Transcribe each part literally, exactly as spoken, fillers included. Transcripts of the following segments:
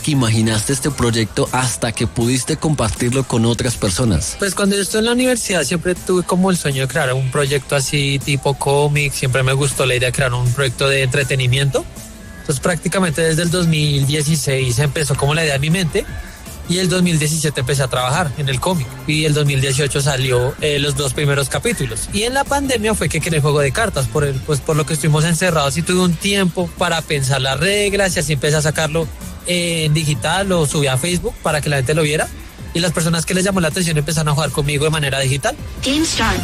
que imaginaste este proyecto hasta que pudiste compartirlo con otras personas? Pues cuando yo estuve en la universidad siempre tuve como el sueño de crear un proyecto así tipo cómic, siempre me gustó la idea de crear un proyecto de entretenimiento. Entonces prácticamente desde el dos mil dieciséis empezó como la idea en mi mente y el dos mil diecisiete empecé a trabajar en el cómic y el dos mil dieciocho salió eh, los dos primeros capítulos. Y en la pandemia fue que creé el juego de cartas, por, el, pues, por lo que estuvimos encerrados y tuve un tiempo para pensar las reglas y así empecé a sacarlo eh, en digital, lo subí a Facebook para que la gente lo viera y las personas que les llamó la atención empezaron a jugar conmigo de manera digital. Game start.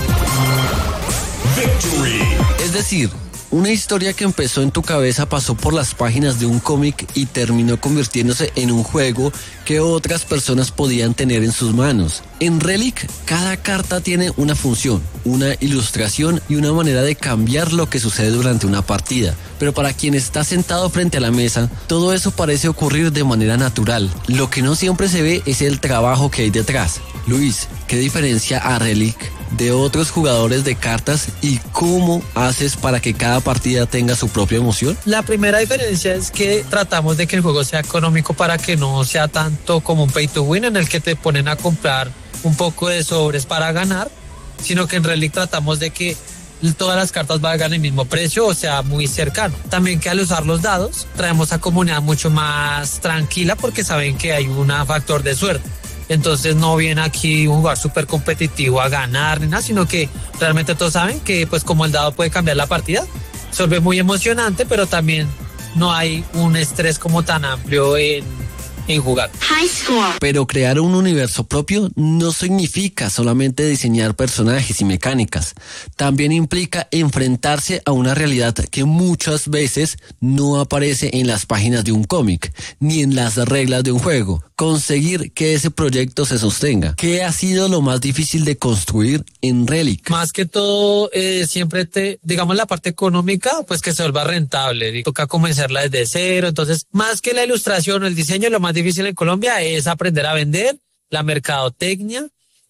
Victory. Es decir, una historia que empezó en tu cabeza pasó por las páginas de un cómic y terminó convirtiéndose en un juego que otras personas podían tener en sus manos. En Relic, cada carta tiene una función, una ilustración y una manera de cambiar lo que sucede durante una partida. Pero para quien está sentado frente a la mesa, todo eso parece ocurrir de manera natural. Lo que no siempre se ve es el trabajo que hay detrás. Luis, ¿qué diferencia a Relic de otros jugadores de cartas y cómo haces para que cada partida tenga su propia emoción? La primera diferencia es que tratamos de que el juego sea económico para que no sea tanto como un pay to win en el que te ponen a comprar un poco de sobres para ganar, sino que en Relic tratamos de que todas las cartas valgan el mismo precio, o sea, muy cercano. También que al usar los dados traemos a comunidad mucho más tranquila porque saben que hay un factor de suerte. Entonces no viene aquí un jugador súper competitivo a ganar ni nada, sino que realmente todos saben que pues como el dado puede cambiar la partida, se vuelve muy emocionante, pero también no hay un estrés como tan amplio en, en jugar. Pero crear un universo propio no significa solamente diseñar personajes y mecánicas. También implica enfrentarse a una realidad que muchas veces no aparece en las páginas de un cómic, ni en las reglas de un juego. Conseguir que ese proyecto se sostenga. ¿Qué ha sido lo más difícil de construir en Relic? Más que todo, eh, siempre te, digamos la parte económica, pues que se vuelva rentable. Y toca comenzarla desde cero. Entonces, más que la ilustración o el diseño, lo más difícil en Colombia es aprender a vender, la mercadotecnia,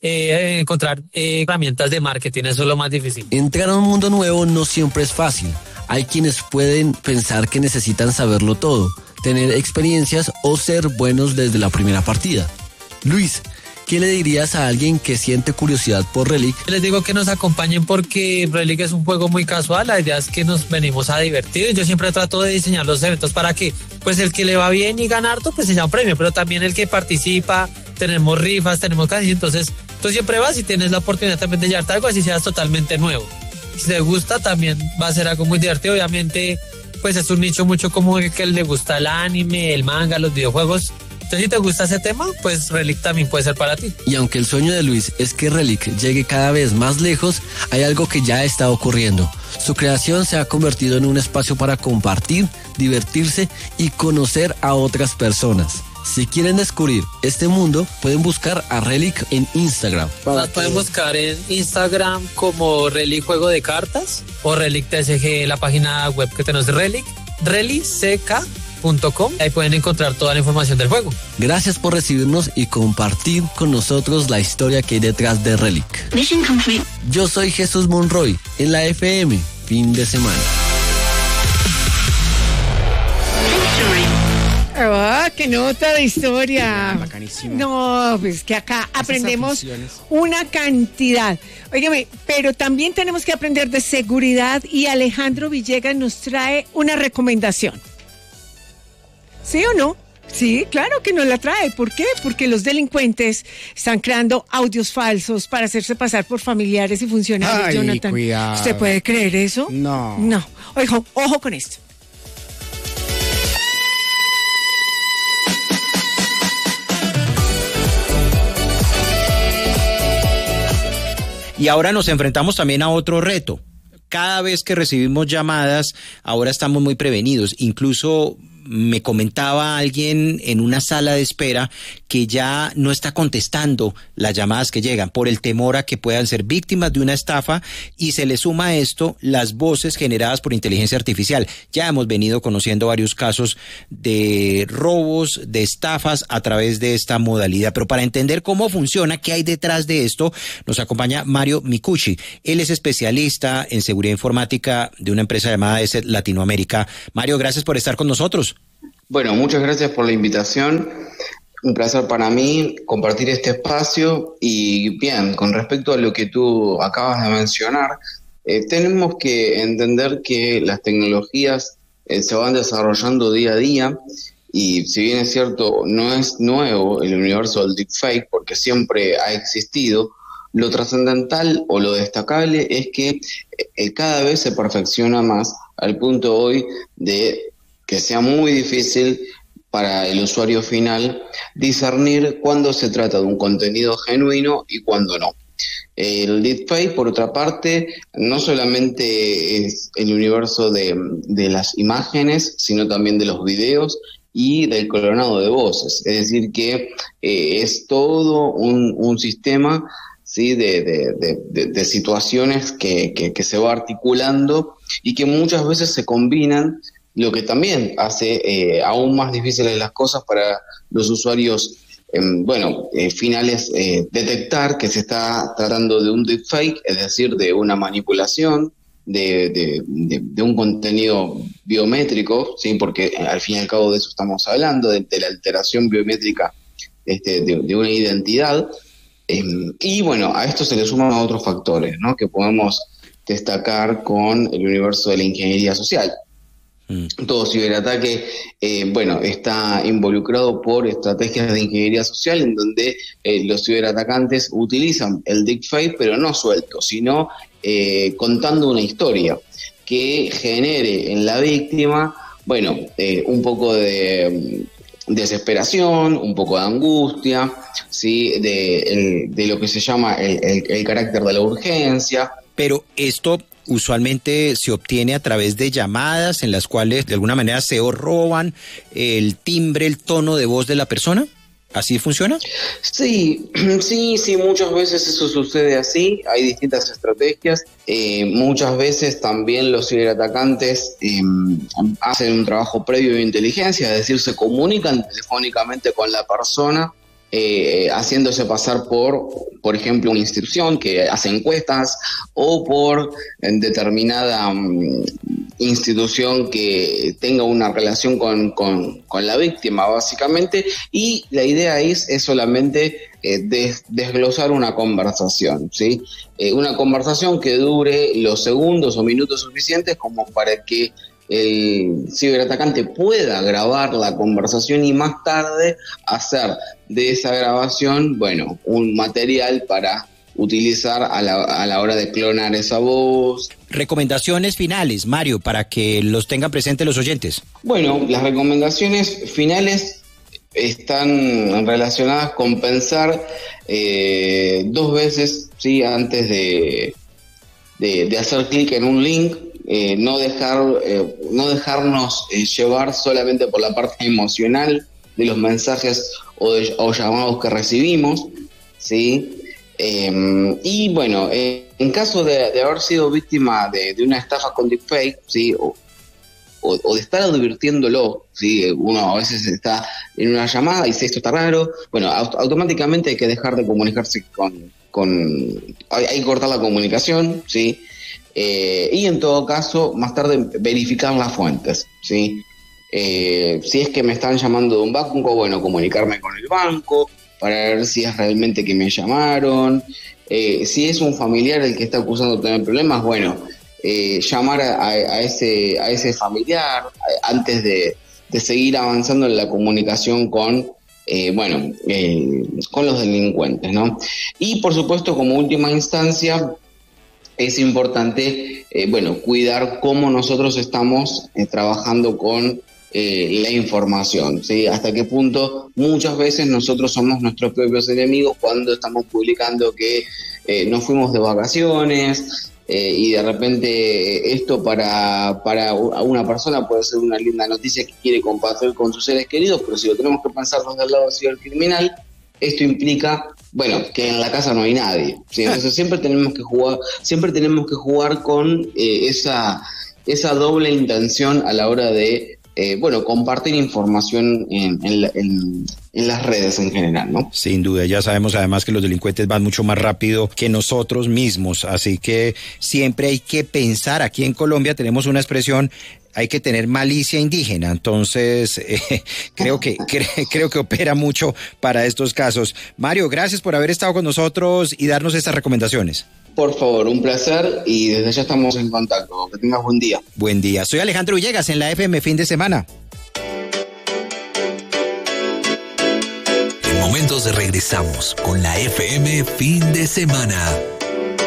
eh, encontrar eh, herramientas de marketing. Eso es lo más difícil. Entrar a un mundo nuevo no siempre es fácil. Hay quienes pueden pensar que necesitan saberlo todo, tener experiencias o ser buenos desde la primera partida. Luis, ¿qué le dirías a alguien que siente curiosidad por Relic? Les digo que nos acompañen porque Relic es un juego muy casual, la idea es que nos venimos a divertir. Yo siempre trato de diseñar los eventos para que pues el que le va bien y gana harto pues se llama un premio, pero también el que participa, tenemos rifas, tenemos casi, entonces tú siempre vas y tienes la oportunidad también de llevarte algo así seas totalmente nuevo. Si te gusta también va a ser algo muy divertido, obviamente pues es un nicho mucho como que le gusta el anime, el manga, los videojuegos. Entonces, si te gusta ese tema, pues Relic también puede ser para ti. Y aunque el sueño de Luis es que Relic llegue cada vez más lejos, hay algo que ya está ocurriendo. Su creación se ha convertido en un espacio para compartir, divertirse y conocer a otras personas. Si quieren descubrir este mundo, pueden buscar a Relic en Instagram. Nos pueden buscar en Instagram como Relic Juego de Cartas o Relic T S G, la página web que tenemos de Relic, relic c k punto com. Ahí pueden encontrar toda la información del juego. Gracias por recibirnos y compartir con nosotros la historia que hay detrás de Relic. Mission complete. Yo soy Jesús Monroy en la F M, fin de semana. ¡Ah, oh, qué nota de historia! Bacanísimo. No, pues que acá Esas aprendemos aficiones. Una cantidad. Óigame, pero también tenemos que aprender de seguridad y Alejandro Villegas nos trae una recomendación. ¿Sí o no? Sí, claro que nos la trae. ¿Por qué? Porque los delincuentes están creando audios falsos para hacerse pasar por familiares y funcionarios. Ay, Jonathan, cuidado. ¿usted puede creer eso? No. No. Ojo, ojo con esto. Y ahora nos enfrentamos también a otro reto. Cada vez que recibimos llamadas, ahora estamos muy prevenidos. Incluso me comentaba alguien en una sala de espera que ya no está contestando las llamadas que llegan por el temor a que puedan ser víctimas de una estafa, y se le suma a esto las voces generadas por inteligencia artificial. Ya hemos venido conociendo varios casos de robos, de estafas a través de esta modalidad. Pero para entender cómo funciona, qué hay detrás de esto, nos acompaña Mario Micucci. Él es especialista en seguridad informática de una empresa llamada ESET Latinoamérica. Mario, gracias por estar con nosotros. Bueno, muchas gracias por la invitación. Un placer para mí compartir este espacio. Y bien, con respecto a lo que tú acabas de mencionar, eh, tenemos que entender que las tecnologías eh, se van desarrollando día a día, y si bien es cierto, no es nuevo el universo del deepfake porque siempre ha existido, lo trascendental o lo destacable es que eh, cada vez se perfecciona más, al punto hoy de que sea muy difícil para el usuario final discernir cuándo se trata de un contenido genuino y cuándo no. El deepfake, por otra parte, no solamente es el universo de, de las imágenes, sino también de los videos y del clonado de voces. Es decir, que eh, es todo un, un sistema, ¿sí?, de, de, de, de, de situaciones que, que, que se va articulando y que muchas veces se combinan, lo que también hace eh, aún más difíciles las cosas para los usuarios eh, bueno, eh, finales, eh, detectar que se está tratando de un deepfake, es decir, de una manipulación de, de, de, de un contenido biométrico, ¿sí?, porque al fin y al cabo de eso estamos hablando, de, de la alteración biométrica este, de, de una identidad. Eh, y bueno, a esto se le suman otros factores, ¿no?, que podemos destacar con el universo de la ingeniería social. Todo ciberataque, eh, bueno, está involucrado por estrategias de ingeniería social en donde eh, los ciberatacantes utilizan el deepfake, pero no suelto, sino eh, contando una historia que genere en la víctima, bueno, eh, un poco de mm, desesperación, un poco de angustia, ¿sí?, de, el, de lo que se llama el, el, el carácter de la urgencia. Pero esto usualmente se obtiene a través de llamadas en las cuales de alguna manera se roban el timbre, el tono de voz de la persona. ¿Así funciona? Sí, sí, sí, muchas veces eso sucede así. Hay distintas estrategias. Eh, muchas veces también los ciberatacantes eh, hacen un trabajo previo de inteligencia, es decir, se comunican telefónicamente con la persona, Eh, haciéndose pasar por, por ejemplo, una institución que hace encuestas o por en determinada um, institución que tenga una relación con, con, con la víctima, básicamente, y la idea es, es solamente eh, des, desglosar una conversación, ¿sí? Eh, una conversación que dure los segundos o minutos suficientes como para que el ciberatacante pueda grabar la conversación y más tarde hacer de esa grabación, bueno, un material para utilizar a la, a la hora de clonar esa voz. Recomendaciones finales, Mario, para que los tengan presentes los oyentes. Bueno, las recomendaciones finales están relacionadas con pensar eh, dos veces, ¿sí?, antes de, de, de hacer clic en un link. Eh, no dejar eh, no dejarnos eh, llevar solamente por la parte emocional de los mensajes o, de, o llamados que recibimos, ¿sí? Eh, y bueno, eh, en caso de, de haber sido víctima de, de una estafa con deepfake, ¿sí?, o, o, o de estar advirtiéndolo, ¿sí?, uno a veces está en una llamada y dice esto está raro, bueno, aut- automáticamente hay que dejar de comunicarse con, con hay, hay que cortar la comunicación, ¿sí? Eh, y en todo caso, más tarde verificar las fuentes, ¿sí? Eh, si es que me están llamando de un banco, bueno, comunicarme con el banco para ver si es realmente que me llamaron. Eh, si es un familiar el que está acusando de tener problemas, bueno, eh, llamar a, a, ese, a ese familiar antes de, de seguir avanzando en la comunicación con, eh, bueno, eh, con los delincuentes, ¿no? Y por supuesto, como última instancia, es importante, eh, bueno, cuidar cómo nosotros estamos eh, trabajando con eh, la información, ¿sí? Hasta qué punto muchas veces nosotros somos nuestros propios enemigos cuando estamos publicando que eh, nos fuimos de vacaciones eh, y de repente esto para, para una persona puede ser una linda noticia que quiere compartir con sus seres queridos, pero si lo tenemos que pensar desde el lado cibercriminal, esto implica, bueno, que en la casa no hay nadie, ¿sí? Entonces siempre tenemos que jugar, siempre tenemos que jugar con eh, esa, esa doble intención a la hora de, eh, bueno, compartir información en, en, la, en, en las redes en general, ¿no? Sin duda, ya sabemos además que los delincuentes van mucho más rápido que nosotros mismos, así que siempre hay que pensar. Aquí en Colombia tenemos una expresión, hay que tener malicia indígena, entonces eh, creo que cre, creo que opera mucho para estos casos. Mario, gracias por haber estado con nosotros y darnos estas recomendaciones. Por favor, un placer y desde ya estamos en contacto. Que tengas buen día. Buen día. Soy Alejandro Villegas en la F M Fin de Semana. En momentos regresamos con la F M Fin de Semana.